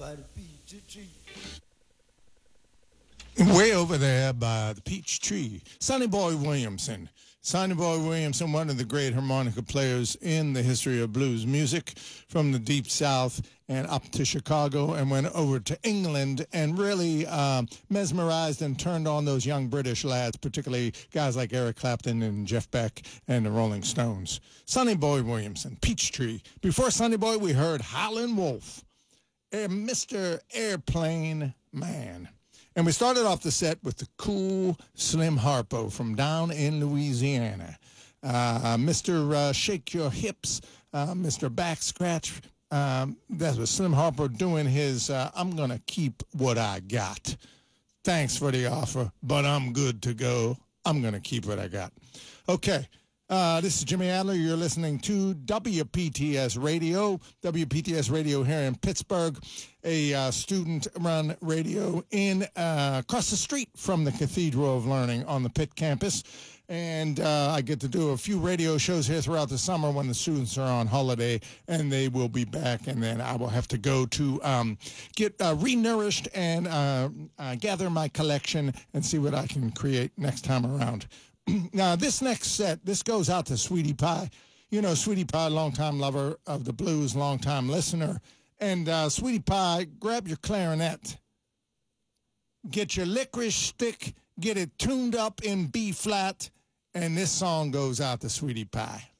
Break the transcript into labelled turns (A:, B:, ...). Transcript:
A: Way over there by the peach tree, Sonny Boy Williamson. Sonny Boy Williamson, one of the great harmonica players in the history of blues music, from the Deep South and up to Chicago, and went over to England and really mesmerized and turned on those young British lads, particularly guys like Eric Clapton and Jeff Beck and the Rolling Stones. Sonny Boy Williamson, Peachtree. Before Sonny Boy, we heard Howlin' Wolf, Mr. Airplane Man. And we started off the set with the cool Slim Harpo from down in Louisiana. Mr. Shake Your Hips, Mr. Back Scratch. That was Slim Harpo doing his I'm going to keep what I got. Thanks for the offer, but I'm good to go. I'm going to keep what I got. Okay. This is Jimmy Adler. You're listening to WPTS Radio. WPTS Radio here in Pittsburgh, a student-run radio in across the street from the Cathedral of Learning on the Pitt campus. And I get to do a few radio shows here throughout the summer when the students are on holiday, and they will be back. And then I will have to go to get renourished and gather my collection and see what I can create next time around. Now, this next set, this goes out to Sweetie Pie. You know, Sweetie Pie, longtime lover of the blues, longtime listener. And Sweetie Pie, grab your clarinet, get your licorice stick, get it tuned up in B flat, and this song goes out to Sweetie Pie.